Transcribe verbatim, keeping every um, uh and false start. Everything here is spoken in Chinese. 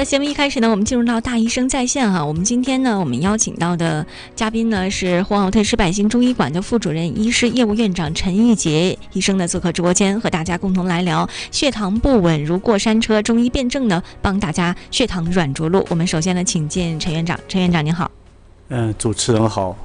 了，节目一开始呢，我们进入到大医生在线哈。我们今天呢，我们邀请到的嘉宾呢是呼和浩特市百姓中医馆的副主任医师业务院长陈玉杰医生呢做客直播间，和大家共同来聊血糖不稳如过山车，中医辩证呢帮大家血糖软着陆。我们首先呢，请见陈院长。陈院长您好。 嗯、呃，主持人好，